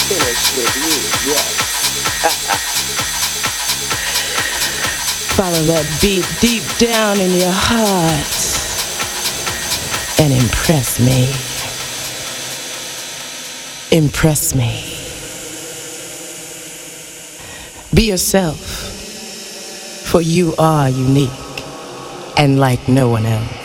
finish with you, yes. Follow that beat deep down in your heart and impress me. Impress me. Be yourself, for you are unique and like no one else.